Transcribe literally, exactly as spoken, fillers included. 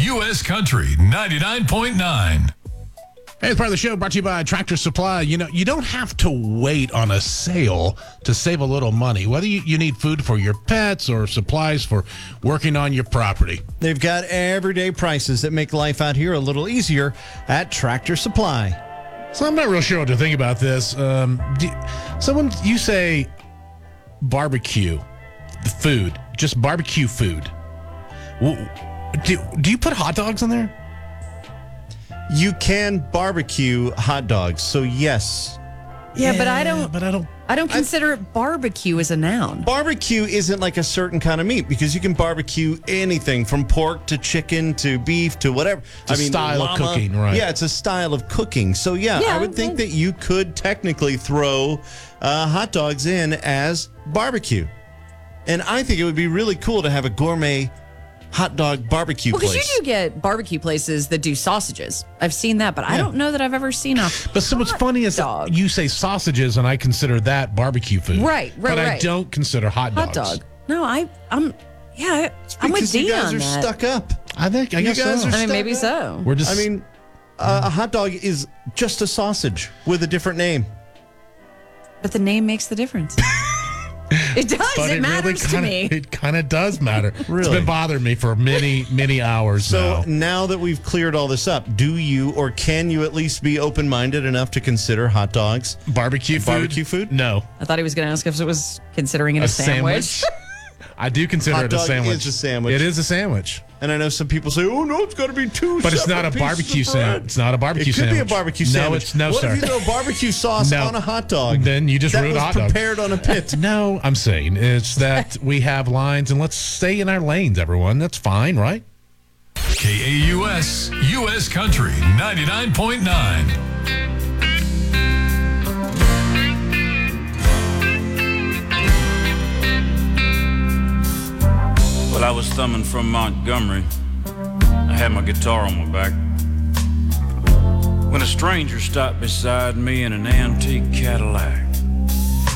U S Country ninety-nine point nine. Hey, it's part of the show brought to you by Tractor Supply. You know, you don't have to wait on a sale to save a little money, whether you, you need food for your pets or supplies for working on your property. They've got everyday prices that make life out here a little easier at Tractor Supply. So I'm not real sure what to think about this. Um, do, someone, you say barbecue, the food, just barbecue food. Do, do you put hot dogs in there? You can barbecue hot dogs, so yes. Yeah, but I don't. But I don't. I don't consider it barbecue as a noun. Barbecue isn't like a certain kind of meat because you can barbecue anything from pork to chicken to beef to whatever. It's a style of cooking, right? Yeah, it's a style of cooking. So yeah, Yeah, I would think well- that you could technically throw uh, hot dogs in as barbecue, and I think it would be really cool to have a gourmet hot dog barbecue Well, place. because you do get barbecue places that do sausages. I've seen that, but I Yeah. don't know that I've ever seen a. But so what's hot funny is dog. you say sausages, and I consider that barbecue food. Right, right, But I right. don't consider hot dogs. hot dog. No, I, I'm, yeah, I'm with because you Dean guys on are that. stuck up. I think. I You guess guys so. are I mean, maybe stuck so. We're just. I mean, uh, a hot dog is just a sausage with a different name. But the name makes the difference. It does. but It, matters really kinda, to me. It kind of does matter. It's Really? been bothering me for many, many hours So now. now that we've cleared all this up, do you or can you at least be open-minded enough to consider hot dogs? Barbecue food? Barbecue food? No. I thought he was going to ask if it was considering it a, A sandwich. sandwich? I do consider Hot it a dog sandwich. is a sandwich. It is a sandwich. And I know some people say, "Oh no, it's got to be two." But it's not separate a barbecue pieces of bread." sandwich. It's not a barbecue It could sandwich. be a barbecue No, sandwich. it's no, what sir. if you throw barbecue sauce No. on a hot dog? Then you just that ruined was a hot dog. prepared on a pit. No, I'm saying it's that we have lines, and let's stay in our lanes, everyone. That's fine, right? K A U S, U S Country ninety-nine point nine. Well, I was thumbing from Montgomery. I had my guitar on my back. When a stranger stopped beside me in an antique Cadillac.